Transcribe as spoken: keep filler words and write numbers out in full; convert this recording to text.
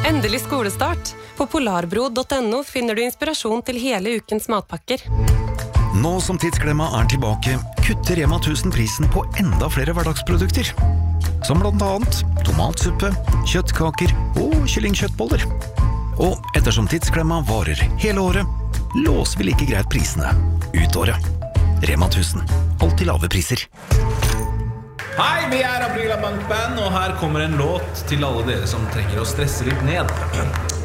Endelig skolestart. På polarbro punktum no finner du inspirasjon til hele ukens matpakker. Nå som tidsklemma er tilbake, kutter Rema tusen prisen på enda flere hverdagsprodukter. Som blant annet tomatsuppe, kjøttkaker og kyllingkjøttboller. Og ettersom tidsklemma varer hele året, låser vi like greit prisene ut året. Rema tusen. Alltid lave priser. Hei, vi er Aprila Bankband, og her kommer en låt til alle dere som trenger å stresse litt ned.